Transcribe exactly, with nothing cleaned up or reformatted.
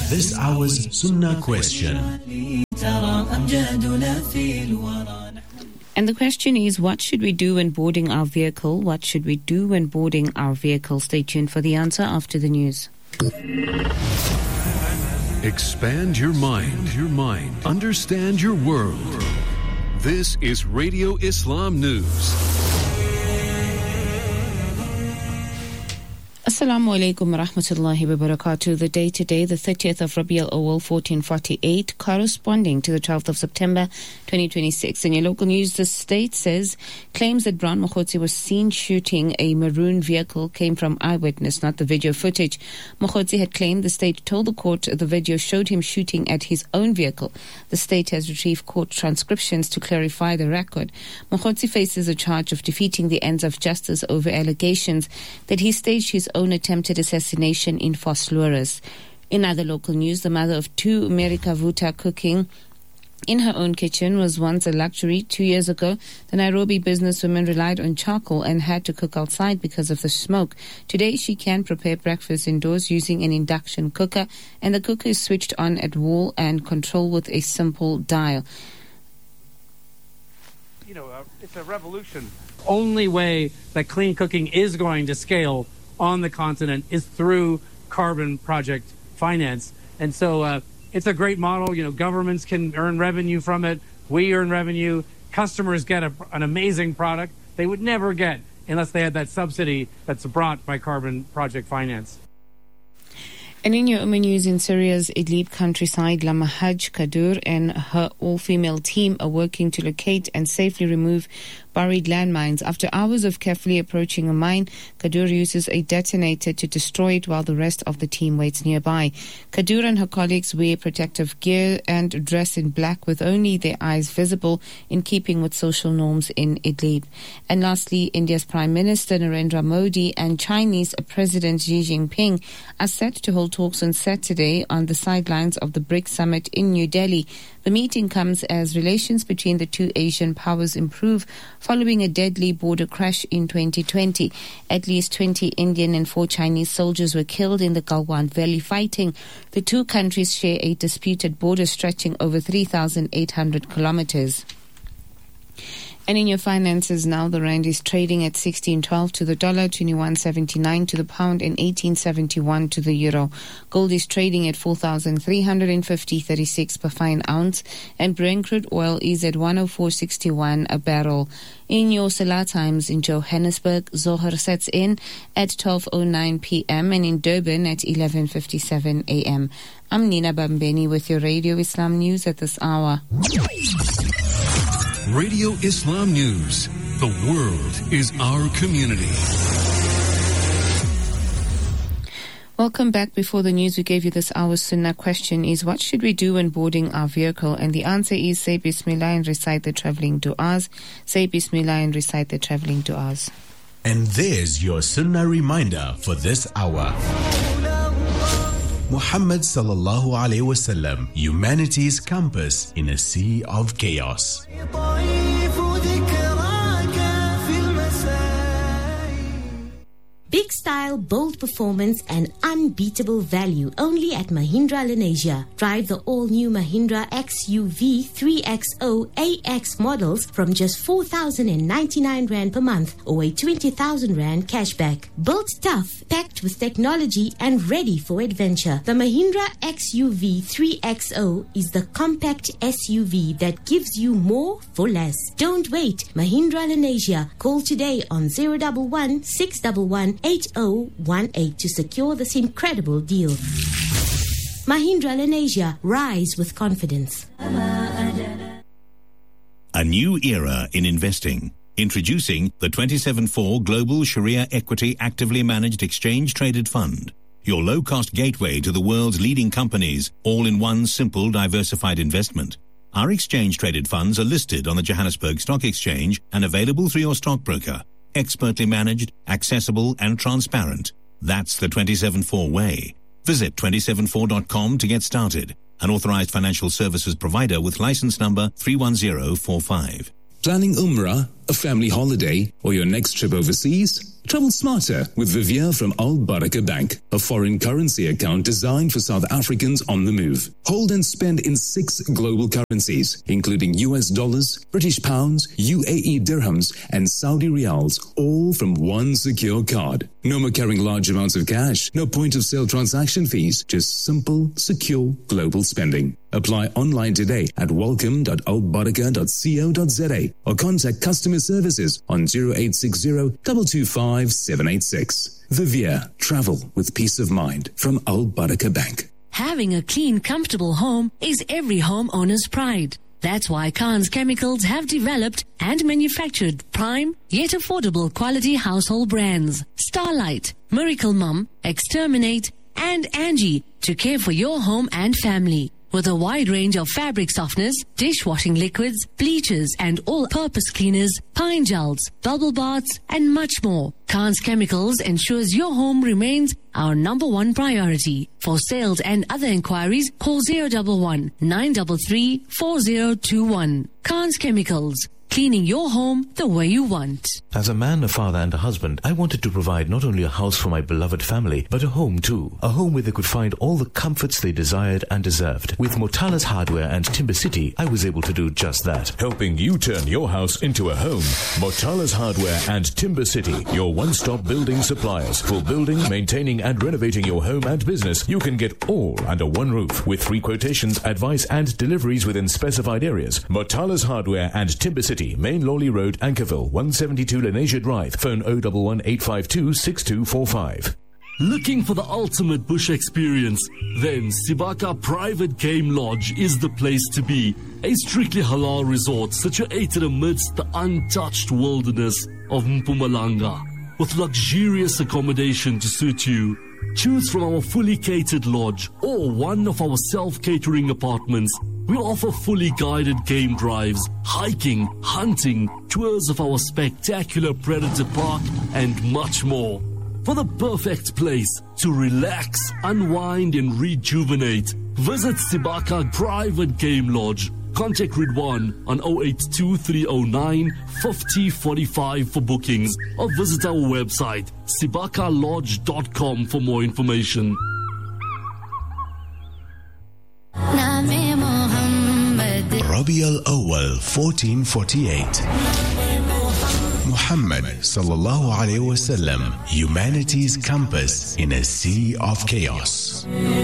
this hour's Sunnah question. And the question is, what should we do when boarding our vehicle? What should we do when boarding our vehicle? Stay tuned for the answer after the news. Expand your mind, your mind. Understand your world. This is Radio Islam News. Assalamu alaikum wa rahmatullahi wa barakatuh. The day today, the thirtieth of Rabi al-Awwal fourteen forty-eight, corresponding to the twelfth of September twenty twenty-six. In your local news, the state says claims that Brown Mokhotsi was seen shooting a maroon vehicle came from eyewitness, not the video footage. Mokhotsi had claimed the state told the court the video showed him shooting at his own vehicle. The state has retrieved court transcriptions to clarify the record. Mokhotsi faces a charge of defeating the ends of justice over allegations that he staged his own attempted assassination in Vosloorus. In other local news, the mother of two Merikavuta cooking in her own kitchen was once a luxury. Two years ago, the Nairobi businesswoman relied on charcoal and had to cook outside because of the smoke. Today, she can prepare breakfast indoors using an induction cooker, and the cooker is switched on at wall and control with a simple dial. You know, uh, it's a revolution. Only way that clean cooking is going to scale on the continent is through carbon project finance. And so uh, it's a great model. You know, governments can earn revenue from it. We earn revenue. Customers get a, an amazing product they would never get unless they had that subsidy that's brought by carbon project finance. And in your Ummah news, in Syria's Idlib countryside, Lamahaj Kadur and her all-female team are working to locate and safely remove buried landmines. After hours of carefully approaching a mine, Kadur uses a detonator to destroy it while the rest of the team waits nearby. Kadur and her colleagues wear protective gear and dress in black with only their eyes visible, in keeping with social norms in Idlib. And lastly, India's Prime Minister Narendra Modi and Chinese President Xi Jinping are set to hold talks on Saturday on the sidelines of the BRICS summit in New Delhi. The meeting comes as relations between the two Asian powers improve following a deadly border crash in twenty twenty. At least twenty Indian and four Chinese soldiers were killed in the Galwan Valley fighting. The two countries share a disputed border stretching over three thousand eight hundred kilometers. And in your finances now, the rand is trading at sixteen twelve to the dollar, twenty-one seventy-nine to the pound, and eighteen seventy-one to the euro. Gold is trading at four thousand three hundred fifty point three six per fine ounce, and Brent crude oil is at one oh four sixty-one a barrel. In your Salah times in Johannesburg, Zohar sets in at twelve oh nine p.m. and in Durban at eleven fifty-seven a.m. I'm Nina Bambeni with your Radio Islam News at this hour. Radio Islam News. The world is our community. Welcome back. Before the news, we gave you this hour's Sunnah question is, what should we do when boarding our vehicle? And the answer is, say Bismillah and recite the traveling du'as. Say Bismillah and recite the traveling du'as. And there's your Sunnah reminder for this hour. Muhammad sallallahu alaihi wasallam, humanity's compass in a sea of chaos. Big style, bold performance and unbeatable value only at Mahindra Lenasia. Drive the all-new Mahindra X U V three X zero A X models from just four thousand ninety-nine rand per month or a twenty thousand rand cashback. Built tough, packed with technology and ready for adventure. The Mahindra X U V three X zero is the compact S U V that gives you more for less. Don't wait. Mahindra Lenasia. Call today on zero one one, six one one, eight oh one eight to secure this incredible deal. Mahindra Lenasia, rise with confidence. A new era in investing. Introducing the twenty-seven four Global Sharia Equity Actively Managed Exchange Traded Fund. Your low-cost gateway to the world's leading companies, all in one simple diversified investment. Our exchange-traded funds are listed on the Johannesburg Stock Exchange and available through your stockbroker. Expertly managed, accessible and transparent. That's the twenty-seven four way. Visit twenty-seven four dot com to get started. An authorized financial services provider with license number three one zero four five. Planning Umrah, a family holiday, or your next trip overseas? Travel smarter with Vivier from Al Baraka Bank, a foreign currency account designed for South Africans on the move. Hold and spend in six global currencies, including U S dollars, British pounds, U A E dirhams, and Saudi riyals, all from one secure card. No more carrying large amounts of cash, no point of sale transaction fees, just simple, secure global spending. Apply online today at welcome dot al baraka dot co dot za or contact customer services on zero eight six zero, two two five, seven eight six. Vivier, travel with peace of mind from Al Baraka Bank. Having a clean, comfortable home is every homeowner's pride. That's why Khan's Chemicals have developed and manufactured prime yet affordable quality household brands. Starlight, Miracle Mum, Exterminate, and Angie to care for your home and family. With a wide range of fabric softeners, dishwashing liquids, bleachers, and all-purpose cleaners, pine gels, bubble baths, and much more, Khan's Chemicals ensures your home remains our number one priority. For sales and other inquiries, call zero one one, nine three three, four zero two one. Khan's Chemicals, cleaning your home the way you want. As a man, a father, and a husband, I wanted to provide not only a house for my beloved family, but a home too. A home where they could find all the comforts they desired and deserved. With Motala's Hardware and Timber City, I was able to do just that. Helping you turn your house into a home. Motala's Hardware and Timber City, your one-stop building suppliers. For building, maintaining, and renovating your home and business, you can get all under one roof. With free quotations, advice, and deliveries within specified areas. Motala's Hardware and Timber City, Main Lawley Road, Ankerville, one seventy-two Lenasia Drive. Phone zero one one, eight five two, six two four five. Looking for the ultimate bush experience? Then Sibaka Private Game Lodge is the place to be. A strictly halal resort situated amidst the untouched wilderness of Mpumalanga, with luxurious accommodation to suit you. Choose from our fully catered lodge or one of our self-catering apartments. We offer fully guided game drives, hiking, hunting, tours of our spectacular Predator Park, and much more. For the perfect place to relax, unwind, and rejuvenate, visit Sibaka Private Game Lodge. Contact Ridwan on zero eight two, three zero nine, five zero four five for bookings or visit our website sibaka lodge dot com for more information. Rabi al-Awwal fourteen forty-eight. Muhammad sallallahu alayhi wasallam, humanity's compass in a sea of chaos.